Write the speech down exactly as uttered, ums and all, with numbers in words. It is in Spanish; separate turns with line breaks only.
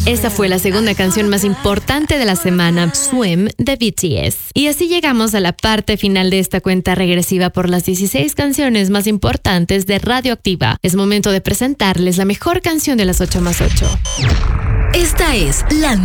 Esa fue la segunda canción más importante de la semana, Swim, de B T S. Y así llegamos a la parte final de esta cuenta regresiva por las dieciséis canciones más importantes de Radioactiva. Es momento de presentarles la mejor canción de las ocho más ocho.
Esta es la